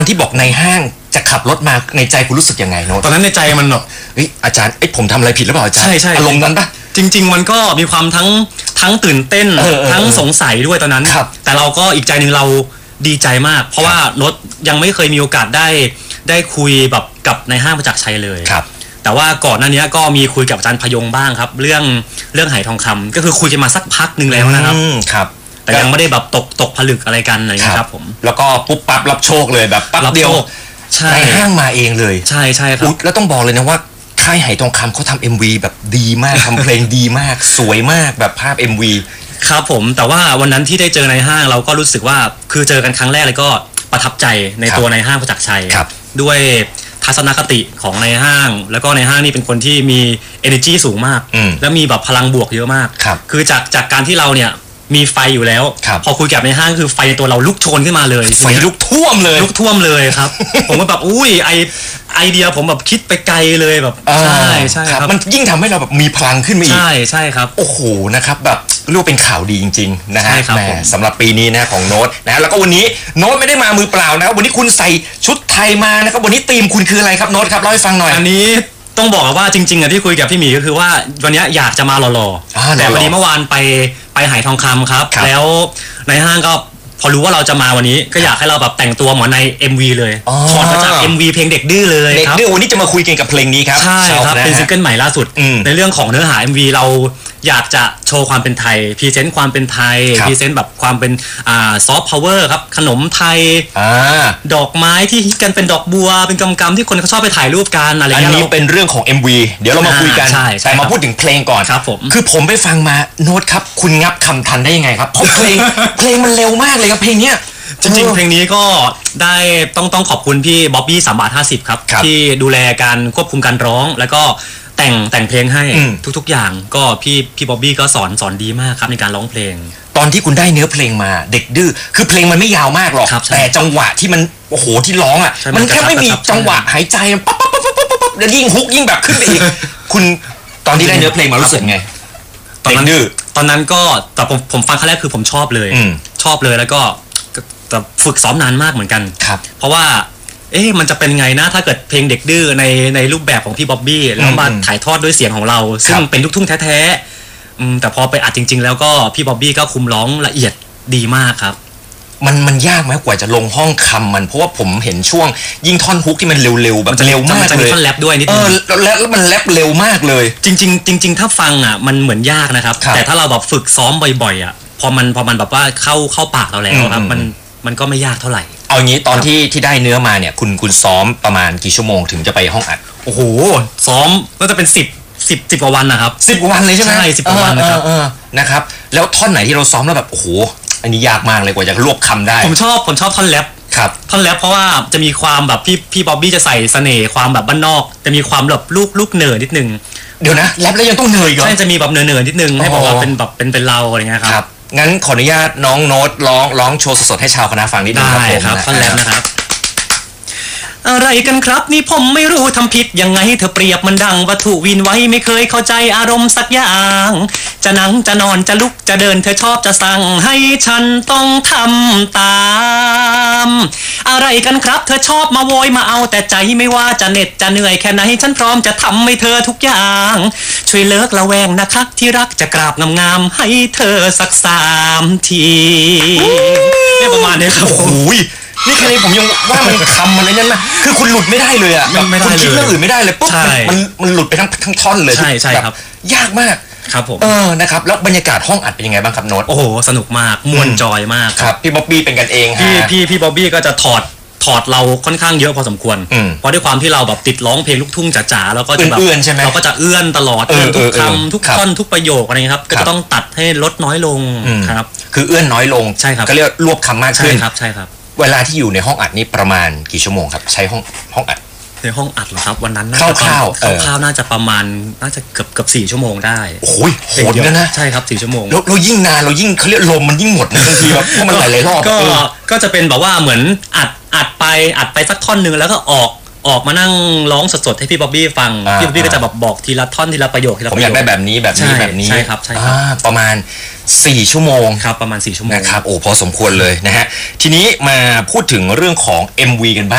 ที่บอกในห้างจะขับรถมาในใจคุณรู้สึกยังไงโน้ตตอนนั้นในใจมันแบบเฮ้ยอาจารย์ผมทำอะไรผิดหรือเปล่าอาจารย์ใช่อารมณ์นั้นปะจริงๆมันก็มีความทั้งตื่นเต้นทั้งสงสัยด้วยตอนนั้นแต่เราก็อีกใจหนึ่งเราดีใจมากเพราะว่าโน้ตยังไม่เคยมีโอกาสได้คุยแบบกับในห้างประจักษ์ชัยเลยแต่ว่าก่อนหน้านี้ก็มีคุยกับอาจารย์พยงบ้างครับเรื่องไหทองคำก็คือคุยกันมาสักพักหนึ่งแล้วนะครับแต่ยังไม่ได้แบบตกผลึกอะไรกันอะไรครับผมแล้วก็ปุ๊บปั๊บรับโชคเลยแบบปั๊บเดียวในห้างมาเองเลยใช่ครับแล้วต้องบอกเลยนะว่าค่ายไหทองคำเขาทำ MV แบบดีมากทำเพลงดีมากสวยมากแบบภาพ MV ครับผมแต่ว่าวันนั้นที่ได้เจอในห้างเราก็รู้สึกว่าคือเจอกันครั้งแรกเลยก็ประทับใจในตัวในห้างประจักษ์ชัยด้วยทัศนคติของในห้างแล้วก็ในห้างนี่เป็นคนที่มี energy สูงมากแล้วมีแบบพลังบวกเยอะมากคือจากการที่เราเนี่ยมีไฟอยู่แล้วพอคุยกับในห้างคือไฟในตัวเราลุกโชนขึ้นมาเลยไฟลุกท่วมเลยครับ ผมก็แบบอุ้ยไอเดียผมแบบคิดไปไกลเลยแบบใช่ครับมันยิ่งทำให้เราแบบมีพลังขึ้นมาอีกใช่ครับโอ้โหนะครับแบบเรียกเป็นข่าวดีจริงๆนะฮะแหมสำหรับปีนี้นะของโน้ตนะแล้วก็วันนี้โน้ตไม่ได้มามือเปล่านะครับวันนี้คุณใส่ชุดไทยมานะครับวันนี้ธีมคุณคืออะไรครับโน้ตครับเล่าให้ฟังหน่อยอันนี้ต้องบอกว่าจริงๆที่คุยกับพี่หมีก็คือว่าวันนี้อยากจะมาหล่อๆแต่วันนี้เมื่อวานไปไหทองคำครับแล้วในห้างก็พอรู้ว่าเราจะมาวันนี้ก็อยากให้เราแบบแต่งตัวเหมือนใน MV เลยถอดมาจาก MV เพลงเด็กดื้อเลยครับเด็กดื้อวันนี้จะมาคุยกันกับเพลงนี้ครับใช่ครับเป็นซิงเกิลใหม่ล่าสุดในเรื่องของเนื้อหา MV เราอยากจะโชว์ความเป็นไทยพรีเซนต์ความเป็นไทยพรีเซนต์แบบความเป็นซอฟต์พาวเวอร์ครับขนมไทยดอกไม้ที่ฮิตกันเป็นดอกบัวเป็นกำที่คนเขาชอบไปถ่ายรูปกันอะไรเงี้ยอันนี้เป็นเรื่องของ MV เดี๋ยวเรามาคุยกันแต่มาพูดถึงเพลงก่อนครับผมคือผมไปฟังมาโน้ตครับคุณงับคำทันได้ยังไงครับเพราะเพลงมันเร็วมากเลยครับเพลงเนี้ยจริงๆเพลงนี้ก็ได้ต้องขอบคุณพี่บ๊อบบี้3.50 บาทครับที่ดูแลการควบคุมการร้องแล้วก็แต่งเพลงให้ทุกๆอย่างก็พี่บ๊อบบี้ก็สอนดีมากครับในการร้องเพลงตอนที่คุณได้เนื้อเพลงมาเด็กดื้อคือเพลงมันไม่ยาวมากหรอกแต่จังหวะที่มันโอ้โหที่ร้องอ่ะมันแค่ไม่มีจังหวะหายใจปั๊บแล้วยิ่งฮุกยิ่งแบบขึ้นไปอีกคุณตอนที่ได้เนื้อเพลงมารู้สึกไงตอนนั้นก็แต่ผมฟังครั้งแรกคือผมชอบเลยแล้วก็แต่ฝึกซ้อมนานมากเหมือนกันเพราะว่ามันจะเป็นไงนะถ้าเกิดเพลงเด็กดื้อในรูปแบบของพี่บ๊อบบี้แล้วมาถ่ายทอดด้วยเสียงของเราซึ่งเป็นลูกทุ่งแท้ๆแต่พอไปอัดจริงๆแล้วก็พี่บ๊อบบี้ก็คุมร้องละเอียดดีมากครับมันยากไหมกว่าจะลงห้องคำมันเพราะว่าผมเห็นช่วงยิ่งท่อนฮุกที่มันเร็วๆแบบเร็วมากเลยท่อนแรปด้วยนิดนึงแล้วมันแรปเร็วมากเลยจริงถ้าฟังอ่ะมันเหมือนยากนะครับแต่ถ้าเราแบบฝึกซ้อมบ่อยๆอ่ะพอมันแบบว่าเข้าปากเราแล้วครับมันก็ไม่ยากเท่าไหร่เอางี้ตอนที่ได้เนื้อมาเนี่ยคุณซ้อมประมาณกี่ชั่วโมงถึงจะไปห้องอัดโอ้โหซ้อมก็จะเป็น10 กว่าวันนะครับ 10 กว่าวันเลยใช่ไหมใช่10 กว่าวันนะครับแล้วท่อนไหนที่เราซ้อมแล้วแบบโอ้โหอันนี้ยากมากเลยกว่าจะรวบคำได้ผมชอบท่อนแรปท่อนแรปเพราะว่าจะมีความแบบพี่บ๊อบบี้จะใส่เสน่ห์ความแบบบ้านนอกจะมีความแบบลูกเหน่อนิดนึงเดี๋ยวนะแรปแล้วยังต้องเหนื่อยก่อนใช่จะมีแบบเหน่อนิดนึงให้บอกว่าเป็นแบบเป็นเราอะไรเงี้ยครับงั้นขออนุญาตน้องโน้ตร้องโชว์สดๆให้ชาวคณะฟังนิดนึงครับผมท่อนแรปนะครับอะไรกันครับนี่ผมไม่รู้ทำผิดยังไงเธอเปรียบมันดังวัตถุวินไว้ไม่เคยเข้าใจอารมณ์สักอย่างจะนั่งจะนอนจะลุกจะเดินเธอชอบจะสั่งให้ฉันต้องทำตามอะไรกันครับเธอชอบมาโวยมาเอาแต่ใจไม่ว่าจะเหน็ดจะเหนื่อยแค่ไหนฉันพร้อมจะทำให้เธอทุกอย่างช่วยเลิกละแวงนะคะที่รักจะกราบงามๆให้เธอสัก3 ทีเนี่ยประมาณนี้ครับโอ้ยนี่แค่นี้ผมยังว่ามันคำมันอะไรนั่นนะคือคุณหลุดไม่ได้เลยอ่ะคุณคิดเรื่องอื่นไม่ได้เลยปุ๊บมันหลุดไปทั้งท่อนเลยใช่ครับยากมากครับผมนะครับแล้วบรรยากาศห้องอัดเป็นยังไงบ้างครับโน้ตโอ้โหสนุกมากม่วนจอยมากครับพี่บ๊อบบี้เป็นกันเองพี่บ๊อบบี้ก็จะถอดเราค่อนข้างเยอะพอสมควรเพราะด้วยความที่เราแบบติดร้องเพลงลูกทุ่งจ๋าๆแล้วก็จะแบบเราก็จะเอื้อนตลอดทุกคำทุกท่อนทุกประโยคอะไรครับก็จะต้องตัดให้ลดน้อยลงครับคือเอื้อนน้อยลงใช่ครับก็เรียกรวบคำมากขึ้นใช่ครับเวลาที่อยู่ในห้องอัดนี่ประมาณกี่ชั่วโมงครับใช้ห้องอัดในห้องอัดเหรอครับวันนั้นคร่าวๆน่าจะประมาณน่าจะเกือบ4 ชั่วโมงได้โอ้ยโหดนะใช่ครับ4 ชั่วโมงเรายิ่งนานเรายิ่งเขาเรียกลมมันยิ่งหมดบางทีแบบเพราะมันหลายรอบก็จะเป็นแบบว่าเหมือนอัดไปสักท่อนนึงแล้วก็ออกมานั่งร้องสดๆให้พี่บ๊อบบี้ฟังพี่บ๊อบบี้ก็จะแบบบอกทีละท่อนทีละประโยคผมอยากได้แบบนี้ใช่ครับประมาณ4 ชั่วโมงครับประมาณ4 ชั่วโมงนะครับโอ้พอสมควรเลยนะฮะทีนี้มาพูดถึงเรื่องของ MV กันบ้าง